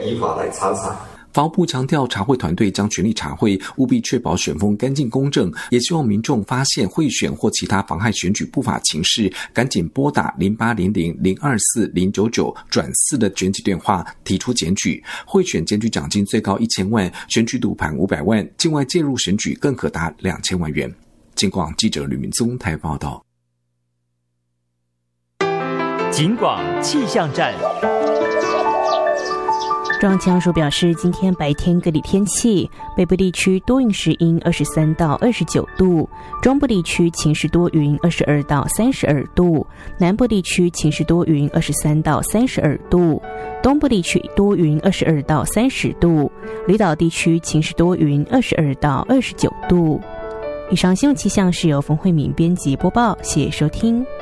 依法来查查。 法务部强调，查会团队将全力查会，务必确保选风干净公正，也希望民众发现贿选或其他妨害选举不法情事，赶紧拨打0800-024-099-4的检举电话提出检举。贿选检举奖金最高1000万，选举赌盘500万，境外介入选举更可达2000万元。警广记者吕明宗台报道。 警广气象站。 中央气象署表示，今天白天各地天气，北部地区多云时阴23到29度，中部地区晴时多云22到32度，南部地区晴时多云23到32度，东部地区多云22到30度，离岛地区晴时多云22到29度。以上新闻气象是由冯慧敏编辑播报，谢谢收听。